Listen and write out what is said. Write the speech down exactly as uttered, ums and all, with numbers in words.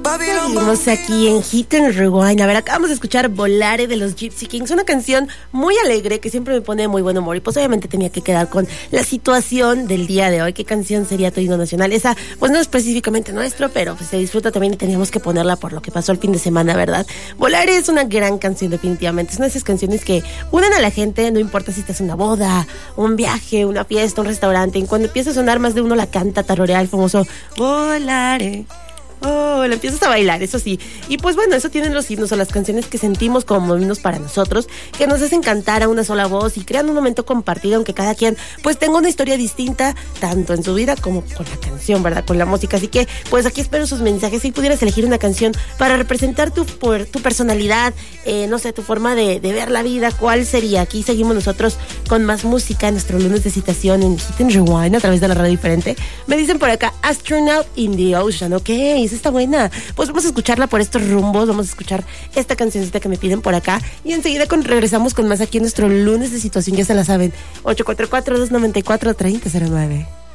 Seguimos aquí en Hit and Rewind. A ver, acabamos de escuchar Volare de los Gypsy Kings, una canción muy alegre que siempre me pone muy buen humor. Y pues obviamente tenía que quedar con la situación del día de hoy. ¿Qué canción sería tu himno nacional? Esa pues no es específicamente nuestro, pero pues se disfruta también y teníamos que ponerla por lo que pasó el fin de semana, ¿verdad? Volare es una gran canción definitivamente. Es una de esas canciones que unen a la gente, no importa si estás en una boda, un viaje, una fiesta, un restaurante. Y cuando empieza a sonar, más de uno la canta, tararea el famoso Volare. Oh, la empiezas a bailar, eso sí. Y pues bueno, eso tienen los himnos o las canciones que sentimos como himnos para nosotros, que nos hacen cantar a una sola voz y crean un momento compartido, aunque cada quien pues tenga una historia distinta, tanto en su vida como con la canción, ¿verdad? Con la música. Así que pues aquí espero sus mensajes. Si pudieras elegir una canción para representar tu, por, tu personalidad, eh, no sé, tu forma de, de ver la vida, ¿cuál sería? Aquí seguimos nosotros con más música en nuestro lunes de citación en Hit and Rewind a través de la radio diferente. Me dicen por acá, Astronaut in the Ocean, ok, esa está buena. Pues vamos a escucharla por estos rumbos, vamos a escuchar esta cancioncita que me piden por acá y enseguida con, regresamos con más aquí en nuestro lunes de situación, ya se la saben, ocho cuatro cuatro, dos nueve cuatro, tres cero cero nueve.